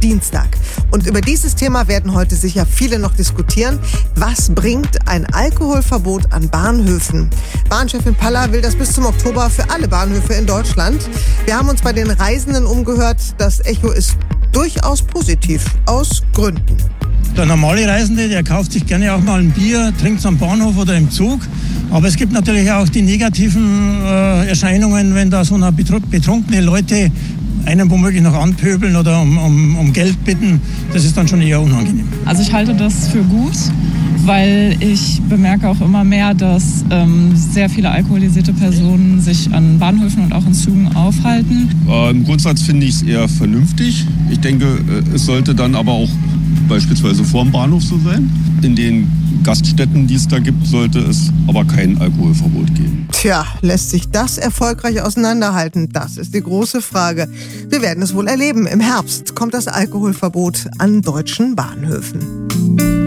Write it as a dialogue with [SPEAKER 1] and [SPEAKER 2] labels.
[SPEAKER 1] Dienstag. Und über dieses Thema werden heute sicher viele noch diskutieren. Was bringt ein Alkoholverbot an Bahnhöfen? Bahnchefin Palla will das bis zum Oktober für alle Bahnhöfe in Deutschland. Wir haben uns bei den Reisenden umgehört. Das Echo ist durchaus positiv, aus Gründen.
[SPEAKER 2] Der normale Reisende, der kauft sich gerne auch mal ein Bier, trinkt es am Bahnhof oder im Zug. Aber es gibt natürlich auch die negativen Erscheinungen, wenn da so betrunkene Leute einen womöglich noch anpöbeln oder um Geld bitten. Das ist dann schon eher unangenehm.
[SPEAKER 3] Also ich halte das für gut, weil ich bemerke auch immer mehr, dass sehr viele alkoholisierte Personen sich an Bahnhöfen und auch in Zügen aufhalten.
[SPEAKER 4] Im Grundsatz finde ich es eher vernünftig. Ich denke, es sollte dann aber auch beispielsweise vor dem Bahnhof so sein. In den Gaststätten, die es da gibt, sollte es aber kein Alkoholverbot geben.
[SPEAKER 1] Tja, lässt sich das erfolgreich auseinanderhalten? Das ist die große Frage. Wir werden es wohl erleben. Im Herbst kommt das Alkoholverbot an deutschen Bahnhöfen.